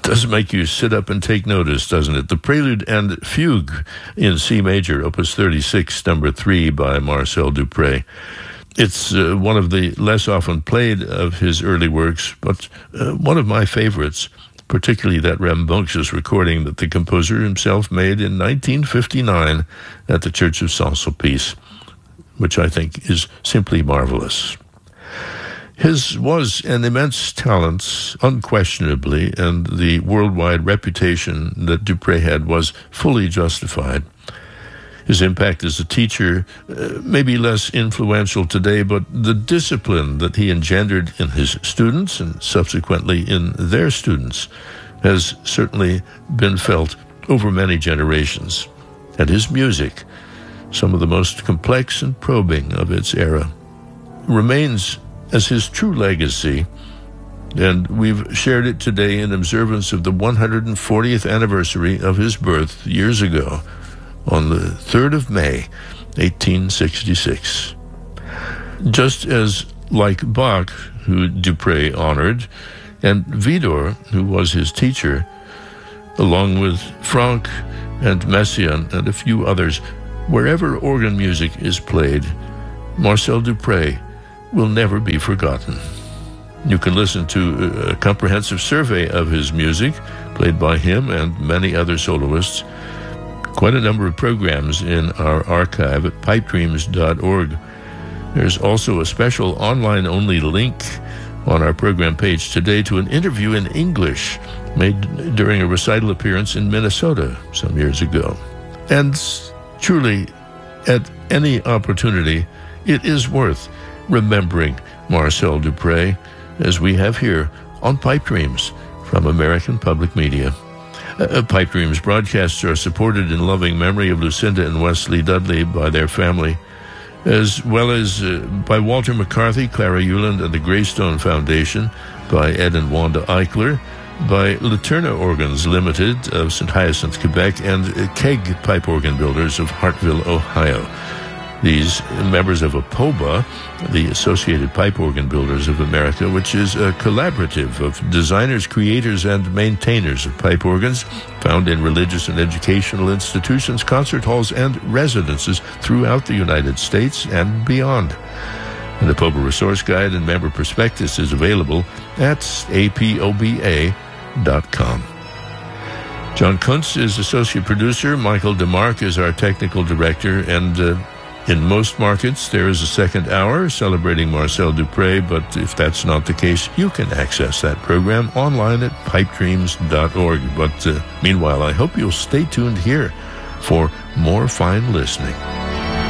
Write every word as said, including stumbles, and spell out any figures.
does make you sit up and take notice, doesn't it? The Prelude and Fugue in C major, Opus thirty-six, number three, by Marcel Dupré. It's uh, one of the less often played of his early works, but uh, one of my favorites, particularly that rambunctious recording that the composer himself made in nineteen fifty-nine at the Church of Saint-Sulpice, which I think is simply marvelous. His was an immense talent, unquestionably, and the worldwide reputation that Dupré had was fully justified. His impact as a teacher uh, may be less influential today, but the discipline that he engendered in his students and subsequently in their students has certainly been felt over many generations. And his music, some of the most complex and probing of its era, remains as his true legacy, and we've shared it today in observance of the one hundred fortieth anniversary of his birth years ago, on the third of May, eighteen sixty-six. Just as, like Bach, who Dupré honored, and Widor, who was his teacher, along with Franck and Messiaen and a few others, wherever organ music is played, Marcel Dupré will never be forgotten. You can listen to a comprehensive survey of his music, played by him and many other soloists. Quite a number of programs in our archive at pipe dreams dot org. There's also a special online-only link on our program page today to an interview in English made during a recital appearance in Minnesota some years ago. And truly, at any opportunity, it is worth remembering Marcel Dupré, as we have here on Pipe Dreams from American Public Media. Uh, Pipe Dreams broadcasts are supported in loving memory of Lucinda and Wesley Dudley by their family, as well as uh, by Walter McCarthy, Clara Euland, and the Greystone Foundation, by Ed and Wanda Eichler, by Laterna Organs Limited of Saint Hyacinthe, Quebec, and uh, Keg Pipe Organ Builders of Hartville, Ohio. These members of APOBA, the Associated Pipe Organ Builders of America, which is a collaborative of designers, creators, and maintainers of pipe organs found in religious and educational institutions, concert halls, and residences throughout the United States and beyond. An APOBA resource guide and member prospectus is available at A P O B A dot com. John Kuntz is associate producer. Michael DeMarc is our technical director, and uh, in most markets, there is a second hour celebrating Marcel Dupré, but if that's not the case, you can access that program online at pipe dreams dot org. But uh, meanwhile, I hope you'll stay tuned here for more fine listening.